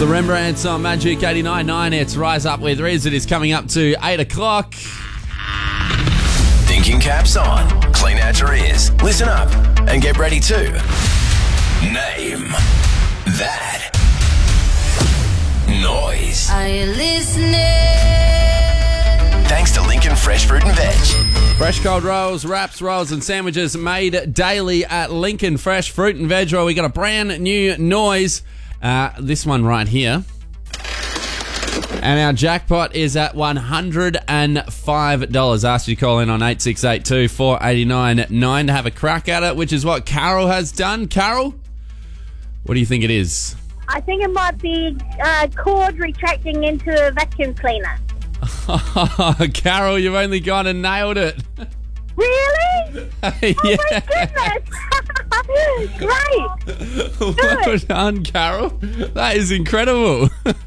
The Rembrandts on Magic 89.9. It's Rise Up with Riz. It is coming up to 8 o'clock. Thinking caps on. Clean out your ears. Listen up and get ready to name that noise. Are you listening? Thanks to Lincoln Fresh Fruit and Veg. Fresh cold rolls, wraps, rolls and sandwiches made daily at Lincoln Fresh Fruit and Veg. We got a brand new noise. This one right here. And our jackpot is at $105. Asked you to call in on 8682 489 9 to have a crack at it, which is what Carol has done. Carol, what do you think it is? I think it might be cord retracting into a vacuum cleaner. Carol, you've only gone and nailed it. Really? Yeah. Oh my goodness! Great! Well done, Carol. That is incredible.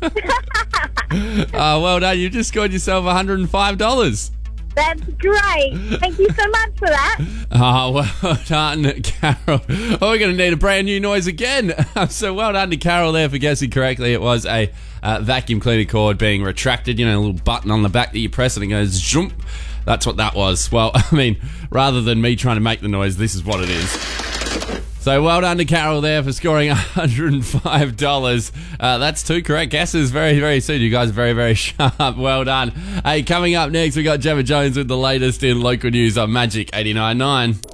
Well done. You just scored yourself $105. That's great. Thank you so much for that. Well done, Carol. We're going to need a brand new noise again. So well done to Carol there for guessing correctly. It was a vacuum cleaner cord being retracted. You know, a little button on the back that you press and it goes jump. That's what that was. Well, I mean, rather than me trying to make the noise, this is what it is. So well done to Carol there for scoring $105. That's two correct guesses very, very soon. You guys are very, very sharp. Well done. Hey, coming up next, we got Gemma Jones with the latest in local news on Magic 89.9.